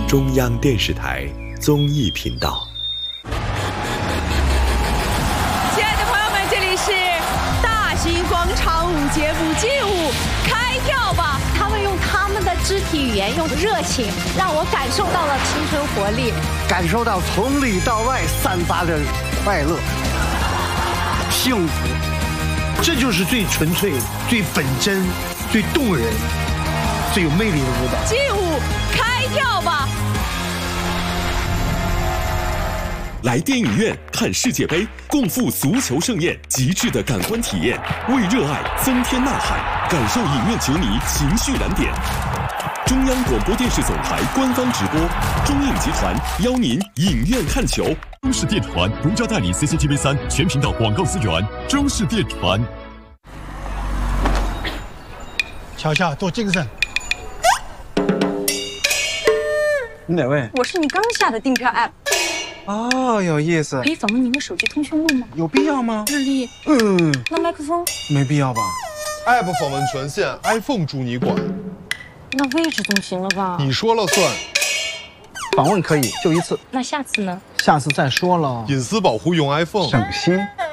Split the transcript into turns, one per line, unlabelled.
中央电视台综艺频道。
亲爱的朋友们，这里是大型广场舞节目《劲舞》，开跳吧！
他们用他们的肢体语言，用热情，让我感受到了青春活力，
感受到从里到外散发着快乐、幸福。这就是最纯粹、最本真、最动人、最有魅力的舞蹈。
劲舞，开跳吧！
来电影院看世界杯，共赴足球盛宴，极致的感官体验，为热爱增添呐喊，感受影院球迷情绪燃点。中央广播电视总台官方直播，中影集团邀您影院看球。
中视电传独家代理 CCTV3 全频道广告资源，中视电传。
乔乔，多精神。
你哪位？
我是你刚下的订票 app。
哦，有意思。
可以访问您的手机通讯录吗？
有必要吗？
日历。那麦克风？
没必要吧。
app 访问权限 ，iPhone 驻你管。
那位置总行了吧？
你说了算。
访问可以，就一次。
那下次呢？
下次再说了。
隐私保护用 iPhone。
省心。